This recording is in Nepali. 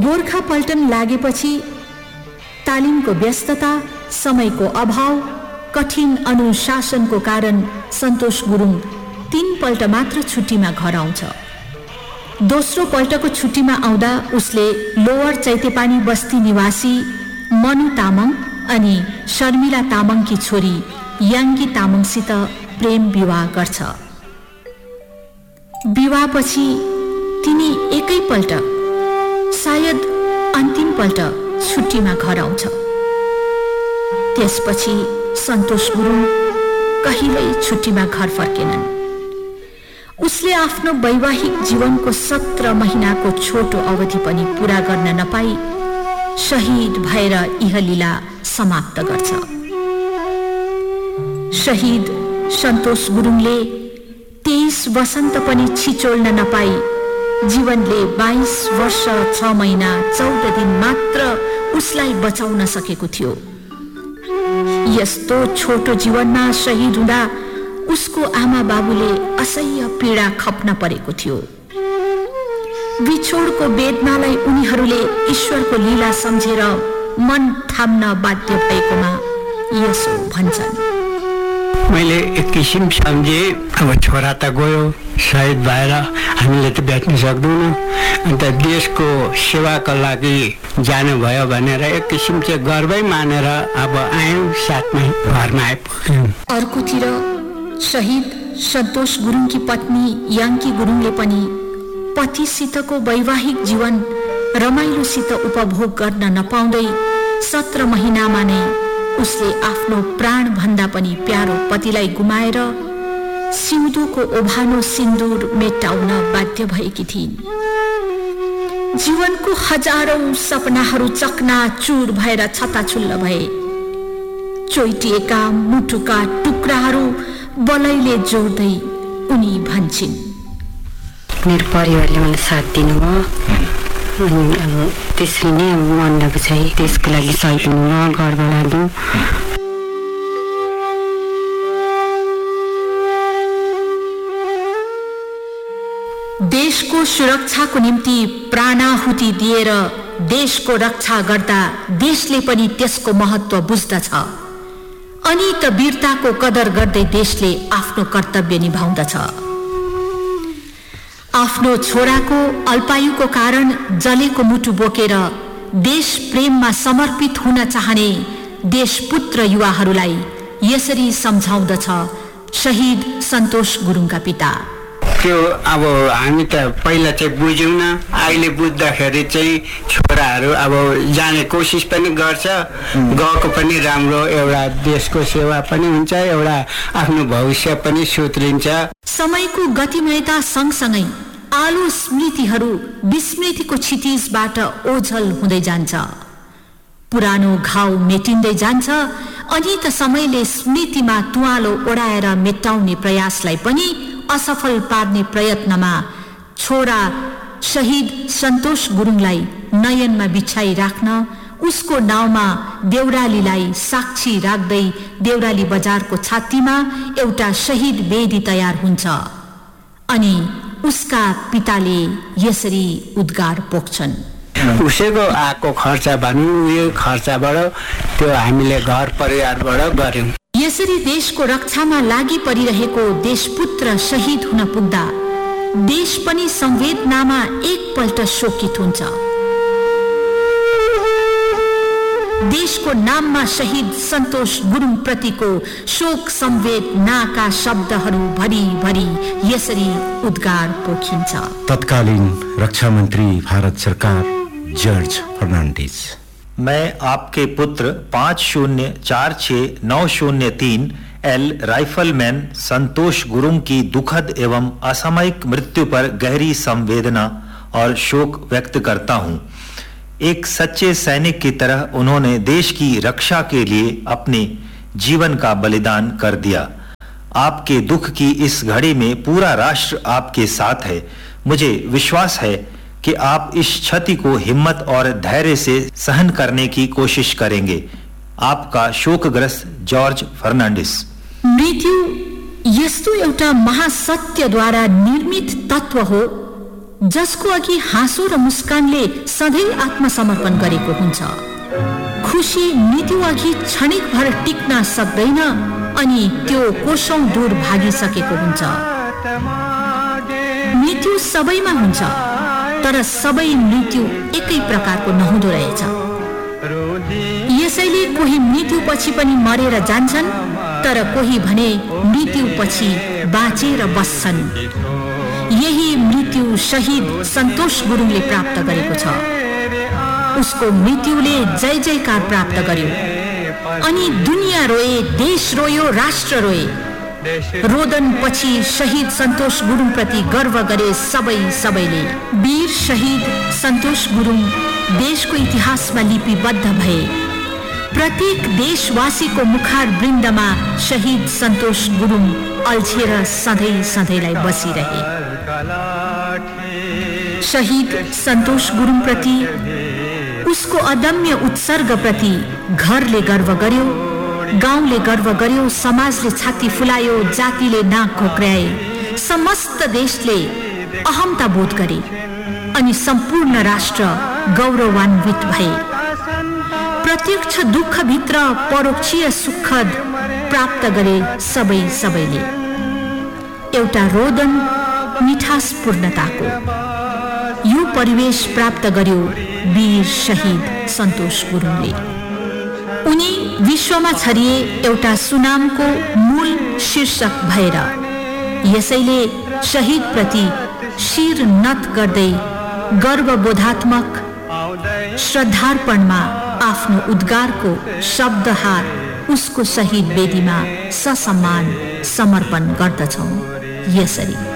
गोर्खा पल्टन लागेपछि तालिमको व्यस्तता, समयको अभाव, कठिन अनुशासनको कारण सन्तोष गुरुङ 3 पल्ट मात्र छुट्टीमा घर आउँछ। दोस्रो पल्टको छुट्टीमा आउँदा उसले लोअर चैतेपानी बस्ती निवासी मनु तामाङ अनि शर्मिला तामाङकी छोरी याङ्गी तामाङसित प्रेम विवाह गर्छ। विवाहपछि तिनी एकैपल्ट, सायद अन्तिम पल्ट छुट्टीमा घर आउँछ। त्यसपछि सन्तोष गुरुङ कहिल्यै छुट्टीमा घर फर्केनन्। उसले आफ्नो वैवाहिक जीवनको 17 महिनाको छोटो अवधि पनि पूरा गर्न नपाई शहीद भएर इहलीला समाप्त गर्छ। शहीद सन्तोष गुरुङले 23 वसन्त पनि छिचोल्न नपाई जीवनले 22 वर्ष 6 महिना 14 दिन मात्र उसलाई बचाउन सकेको थियो। यस्तो छोटो जीवनमा शहीद हुँदा उसको आमा बाबुले असह्य पीडा खप्न परेको थियो। बिछोडको वेदनालाई उनीहरूले ईश्वरको लीला सम्झेर मन थाम्न बाध्य भएकोमा यसो भन्छन्। मैले एक किसिम सम्झे, अब छोरा त गयो, शहीद भएर हामीले त भेट्न सक्दैनौँ, अन्त देशको सेवाको लागि जानुभयो भनेर एक किसिम चाहिँ गर्वै मानेर अब आयौँ, साथमै घरमा आइपुग्यौँ। अर्कोतिर शहीद सन्तोष गुरुङकी पत्नी याङ्की गुरुङले पनि पतिसितको वैवाहिक जीवन रमाइलोसित उपभोग गर्न नपाउँदै 17 महिनामा नै उसले आफ्नो प्राणभन्दा पनि प्यारो पतिलाई गुमाएर सिउँदोको ओभानो सिन्दूर मेटाउन बाध्य भएकी थिइन्। जीवनको हजारौं सपनाहरू चकनाचुर भएर छताछुल्ल भए। चोइटिएका मुटुका टुक्राहरू बलैले जोड्दै उनी भन्छिन्, मेरो परिवारले मलाई साथ दिनुभयो, अनि अब त्यसरी नै अब मनको चाहिँ त्यसको लागि सही हुनु गर्व लाग्यो। देशको सुरक्षाको निम्ति प्राणाहुति दिएर देशको रक्षा गर्दा देशले पनि त्यसको महत्त्व बुझ्दछ। अनि त वीरताको कदर गर्दै देशले आफ्नो कर्तव्य निभाउँदछ। आफ्नो छोराको अल्पायुको कारण जलेको मुटु बोकेर देश प्रेममा समर्पित हुन चाहने देशपुत्र युवाहरूलाई यसरी सम्झाउँदछ शहीद सन्तोष गुरुङका पिता। त्यो अब हामी त पहिला चाहिँ बुझ्यौँ न, अहिले बुझ्दाखेरि चाहिँ छोराहरू अब जाने कोसिस पनि गर्छ, गएको पनि राम्रो, एउटा देशको सेवा पनि हुन्छ, एउटा आफ्नो भविष्य पनि सुध्रिन्छ। समयको गतिमयता सँगसँगै आलो स्मृतिहरू विस्मृतिको क्षितिजबाट ओझल हुँदै जान्छ। पुरानो घाउ मेटिँदै जान्छ, अनि त समयले स्मृतिमा तुवालो ओढाएर मेटाउने प्रयासलाई पनि असफल पार्ने प्रयत्नमा छोरा शहीद सन्तोष गुरुङलाई नयनमा बिछाई राख्न उसको नाउँमा देउरालीलाई साक्षी राख्दै देउराली बजारको छातीमा एउटा शहीद वेदी तयार हुन्छ। अनि उसका पिताले यसरी उद्गार पोख्छन्, उसैको आएको खर्च भनौँ, यो खर्चबाट त्यो हामीले घर परिवारबाट गर्यौँ। यसरी देशको रक्षामा लागि परिरहेको देशपुत्र शहीद हुन पुग्दा देश पनि संवेदनामा एकपल्ट शोकित हुन्छ। देशको नाममा शहीद सन्तोष गुरुङ प्रतिको शोक संवेदनाका शब्दहरू भरी यसरी उद्गार पोखिन्छ। तत्कालीन रक्षा मंत्री भारत सरकार जॉर्ज फर्नांडिस, मैं आपके पुत्र 50469003 एल राइफलमैन संतोष गुरुङ की दुखद एवं असामयिक मृत्यु पर गहरी संवेदना और शोक व्यक्त करता हूं। एक सच्चे सैनिक की तरह उन्होंने देश की रक्षा के लिए अपने जीवन का बलिदान कर दिया। आपके दुख की इस घड़ी में पूरा राष्ट्र आपके साथ है। मुझे विश्वास है कि आप इस क्षति को हिम्मत और धैर्य से सहन करने की कोशिश करेंगे। आपका शोकग्रस्त जॉर्ज फर्नांडिस। मृत्यु यस्तो एउटा महासत्यद्वारा निर्मित तत्व हो जसको अघि हाँसो र मुस्कानले सधैँ आत्मसमर्पण गरेको हुन्छ। खुसी मृत्यु अघि क्षणिक भर टिक्न सक्दैन अनि त्यो कोशौं दूर भागिसकेको हुन्छ। मृत्यु सबैमा हुन्छ, तर सबै मृत्यु एकै प्रकारको नहुँदो रहेछ। यसैले कोही मृत्यु पछि पनि मरेर जान्छन्, तर कोही भने मृत्यु पछि बाँचेर बस्छन्। यही मृत्यु शहीद सन्तोष गुरुङले प्राप्त गरेको छ। उसको मृत्युले जय जयकार प्राप्त गर्यो अनि दुनिया रोए, देश रोयो, राष्ट्र रोए। रोदन पछि शहीद सन्तोष गुरुङ प्रति गर्व गरे सबैले। वीर शहीद सन्तोष गुरुङ देशको इतिहासमा लिपिबद्ध भए। प्रत्येक देशवासीको मुखार वृन्दमा शहीद सन्तोष गुरुङ अल्झेर सधैँलाई बसिरहे। शहीद सन्तोष गुरुङ प्रति, उसको अदम्य उत्सर्ग प्रति घरले गर्व गर्यो, गाउँले गर्व गर्यो, समाजले छाती फुलायो, जातिले नाक घोक्र्याए, समस्त देशले अहमता बोध गरे अनि सम्पूर्ण राष्ट्र गौरवान्वित भए। प्रत्यक्ष दुःखभित्र परोक्षीय सुखद प्राप्त गरे सबैले। एउटा रोदन मिठास पूर्णताको यो परिवेश प्राप्त गर्यो वीर शहीद सन्तोष गुरुङले। उनी विश्वमा छरिए एउटा सुनामको मूल शीर्षक भएर। यसैले शहीद प्रति शिर नत गर्दै गर्वबोधात्मक श्रद्धार्पणमा आफ्नो उद्गारको शब्दहार उसको शहीद वेदीमा ससम्मान समर्पण गर्दछौं। यसरी